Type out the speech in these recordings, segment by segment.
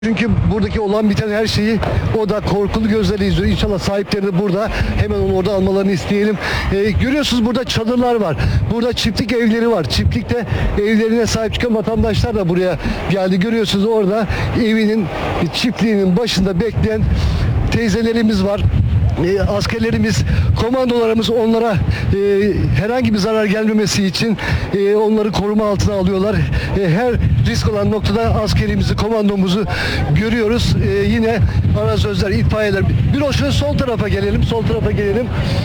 Çünkü buradaki olan biten her şeyi o da korkulu gözlerle izliyor. İnşallah sahipleri de burada. Hemen onu orada almalarını isteyelim. Görüyorsunuz burada çadırlar var. Burada çiftlik evleri var. Çiftlikte evlerine sahip çıkan vatandaşlar da buraya geldi. Görüyorsunuz orada evinin, çiftliğinin başında bekleyen teyzelerimiz var. Askerlerimiz, komandolarımız onlara herhangi bir zarar gelmemesi için onları koruma altına alıyorlar. Her risk olan noktada askerimizi, komandomuzu görüyoruz. Yine arazözler, itfaiyeler. Bir şöyle sol tarafa gelelim, sol tarafa gelelim.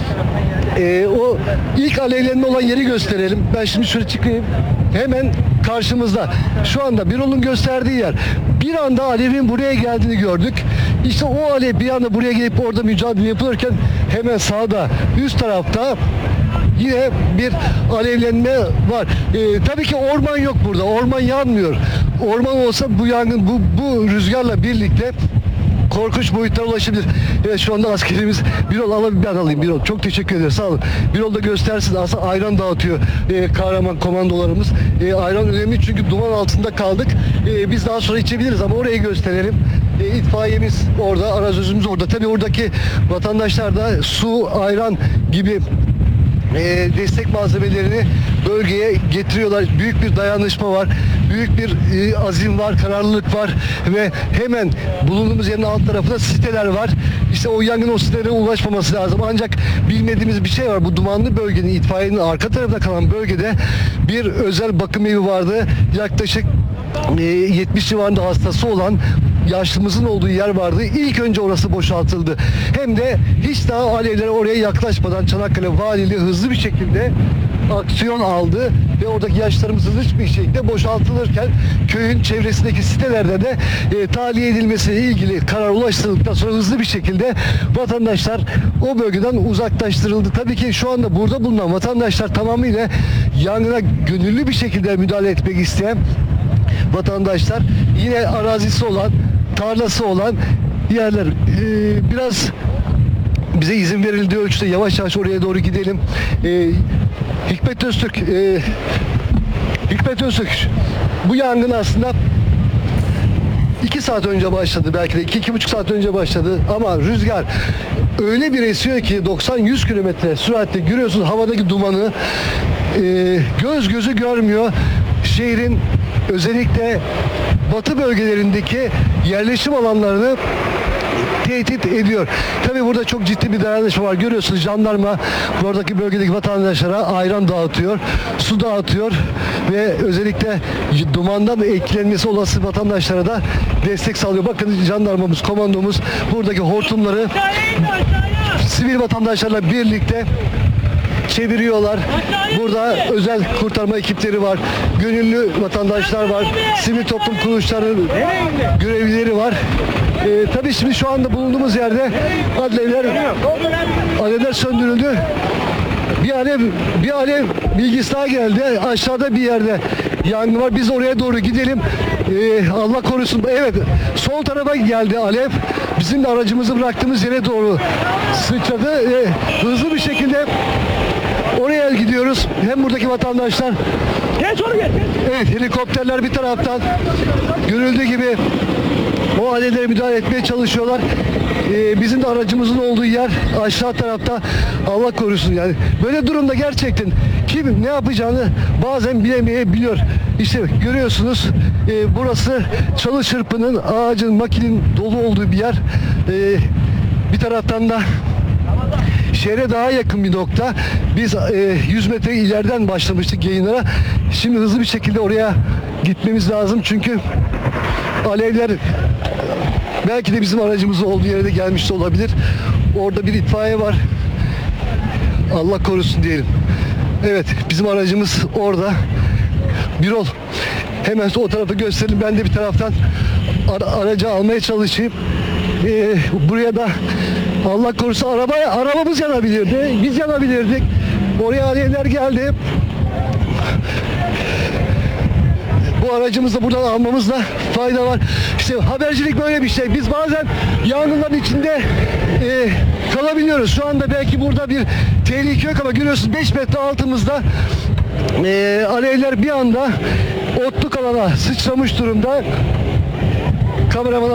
O ilk alevlenme olan yeri gösterelim. Ben şimdi şöyle çıkayım. Hemen karşımızda. Şu anda Birol'un gösterdiği yer. Bir anda alevin buraya geldiğini gördük. İşte o alev bir anda buraya gelip orada mücadele yapılırken hemen sağda, üst tarafta yine bir alevlenme var. Tabii ki orman yok burada. Orman yanmıyor. Orman olsa bu yangın bu rüzgarla birlikte korkunç boyutlara ulaşabilir. Evet, şu anda askerimiz Birol ben alayım Birol. Çok teşekkür ederim. Sağ olun. Birol da göstersin. Aslında ayran dağıtıyor kahraman komandolarımız. Ayran önemli çünkü duman altında kaldık. Biz daha sonra içebiliriz ama orayı gösterelim. İtfaiyemiz orada, arazözümüz orada. Tabii oradaki vatandaşlar da su, ayran gibi destek malzemelerini bölgeye getiriyorlar. Büyük bir dayanışma var. Büyük bir azim var, kararlılık var ve hemen bulunduğumuz yerin alt tarafında siteler var. İşte o yangın o sitelere ulaşmaması lazım. Ancak bilmediğimiz bir şey var. Bu dumanlı bölgenin, itfaiyenin arka tarafında kalan bölgede bir özel bakım evi vardı. Yaklaşık 70 civarında hastası olan yaşlımızın olduğu yer vardı. İlk önce orası boşaltıldı. Hem de hiç daha alevler oraya yaklaşmadan Çanakkale Valiliği hızlı bir şekilde aksiyon aldı ve oradaki yaşlarımız hızlı bir şekilde boşaltılırken köyün çevresindeki sitelerde de tahliye edilmesiyle ilgili karar ulaştırıldıktan sonra hızlı bir şekilde vatandaşlar o bölgeden uzaklaştırıldı. Tabii ki şu anda burada bulunan vatandaşlar tamamıyla yangına gönüllü bir şekilde müdahale etmek isteyen vatandaşlar, yine arazisi olan, tarlası olan yerler. Biraz bize izin verildiği ölçüde yavaş yavaş oraya doğru gidelim. Hikmet Öztürk, bu yangın aslında 2 saat önce başladı, belki de 2-2,5 saat önce başladı ama rüzgar öyle bir esiyor ki 90-100 kilometre süratle, görüyorsunuz havadaki dumanı, göz gözü görmüyor. Şehrin özellikle batı bölgelerindeki yerleşim alanlarını tehdit ediyor. Tabii burada çok ciddi bir dayanışma var. Görüyorsunuz jandarma buradaki bölgedeki vatandaşlara ayran dağıtıyor, su dağıtıyor ve özellikle dumandan etkilenmesi olası vatandaşlara da destek sağlıyor. Bakın jandarmamız, komandomuz buradaki hortumları sivil vatandaşlarla birlikte çeviriyorlar. Burada özel kurtarma ekipleri var. Gönüllü vatandaşlar var. Sivil toplum kuruluşlarının görevlileri var. Tabii şimdi şu anda bulunduğumuz yerde alevler söndürüldü. Bir alev bilgisi daha geldi. Aşağıda bir yerde yangın var. Biz oraya doğru gidelim. Allah korusun. Evet, sol tarafa geldi alev. Bizim de aracımızı bıraktığımız yere doğru sıçradı. Hızlı bir şekilde oraya gidiyoruz. Hem buradaki vatandaşlar, Geç onu geç. evet, helikopterler bir taraftan görüldüğü gibi o alevlere müdahale etmeye çalışıyorlar. Bizim de aracımızın olduğu yer aşağı tarafta. Allah korusun yani. Böyle durumda gerçekten kim ne yapacağını bazen bilemeyebiliyor. İşte görüyorsunuz burası çalı çırpının, ağacın, makinenin dolu olduğu bir yer. Bir taraftan da şehre daha yakın bir nokta. Biz 100 metre ileriden başlamıştık yayınlara. Şimdi hızlı bir şekilde oraya gitmemiz lazım. Çünkü alevler belki de bizim aracımızın olduğu yere de gelmiş de olabilir. Orada bir itfaiye var. Allah korusun diyelim. Evet, bizim aracımız orada. Birol, hemen o tarafı gösterelim. Ben de bir taraftan aracı almaya çalışayım. Buraya da Allah korusun arabamız yanabilirdi. Biz yanabilirdik. Oraya alevler geldi. Bu aracımızı buradan almamızda fayda var. İşte habercilik böyle bir şey. Biz bazen yangınların içinde kalabiliyoruz. Şu anda belki burada bir tehlike yok ama görüyorsunuz 5 metre altımızda alevler bir anda otluk alana sıçramış durumda. kameraman